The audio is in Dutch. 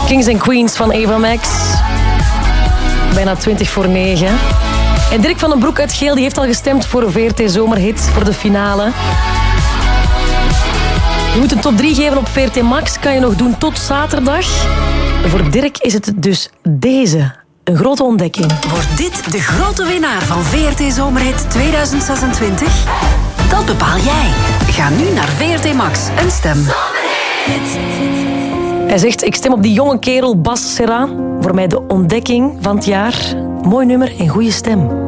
Kings and Queens van Eva Max. Bijna 9:20. En Dirk van den Broek uit Geel die heeft al gestemd voor een VRT Zomerhit voor de finale. Je moet een top 3 geven op VRT Max. Kan je nog doen tot zaterdag. Voor Dirk is het dus deze. Een grote ontdekking. Wordt dit de grote winnaar van VRT Zomerhit 2026? Dat bepaal jij. Ga nu naar VRT Max en stem. Hij zegt, ik stem op die jonge kerel Bas Serra. Voor mij de ontdekking van het jaar. Mooi nummer en goede stem.